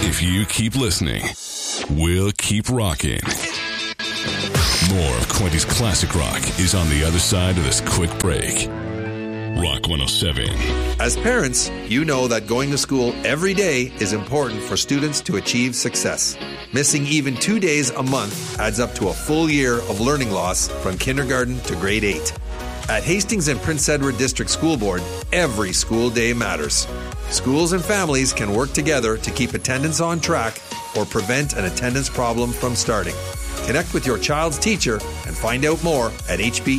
If you keep listening, we'll keep rocking. More of Quinty's Classic Rock is on the other side of this quick break. Rock 107. As parents, you know that going to school every day is important for students to achieve success. Missing even 2 days a month adds up to a full year of learning loss from kindergarten to grade 8. At Hastings and Prince Edward District School Board, every school day matters. Schools and families can work together to keep attendance on track or prevent an attendance problem from starting. Connect with your child's teacher and find out more at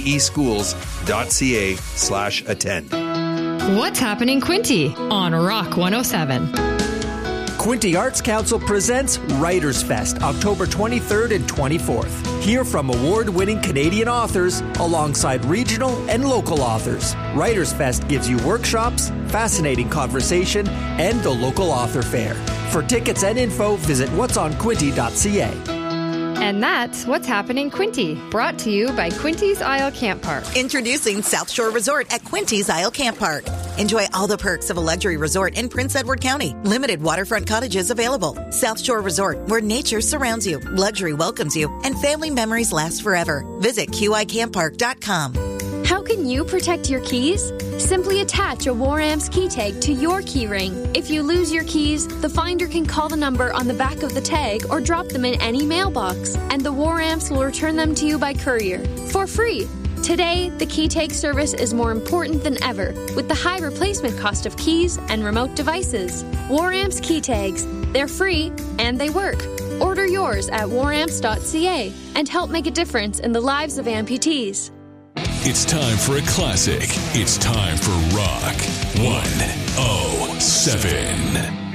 hpeschools.ca/attend. What's happening, Quinty, on Rock 107. Quinty Arts Council presents Writers Fest, October 23rd and 24th. Hear from award-winning Canadian authors alongside regional and local authors. Writers Fest gives you workshops, fascinating conversation, and the local author fair. For tickets and info, visit whatsonquinty.ca. And that's What's Happening, Quinty, brought to you by Quinty's Isle Camp Park. Introducing South Shore Resort at Quinty's Isle Camp Park. Enjoy all the perks of a luxury resort in Prince Edward County. Limited waterfront cottages available. South Shore Resort, where nature surrounds you, luxury welcomes you, and family memories last forever. Visit QICampPark.com. How can you protect your keys? Simply attach a War Amps key tag to your key ring. If you lose your keys, the finder can call the number on the back of the tag or drop them in any mailbox, and the War Amps will return them to you by courier for free. Today, the key tag service is more important than ever with the high replacement cost of keys and remote devices. War Amps key tags. They're free and they work. Order yours at waramps.ca and help make a difference in the lives of amputees. It's time for a classic. It's time for Rock 107.